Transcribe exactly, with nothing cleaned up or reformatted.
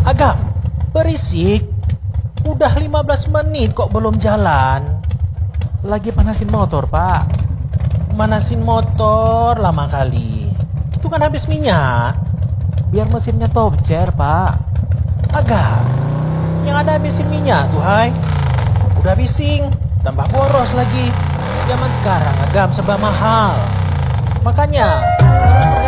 Agam, berisik. Udah lima belas menit kok belum jalan. Lagi panasin motor, Pak. Manasin motor lama kali. Itu kan habis minyak. Biar mesinnya topcer, Pak. Agam, yang ada habisin minyak tuh, hai. Udah bising, tambah boros lagi. Zaman sekarang Agam serba mahal. Makanya harus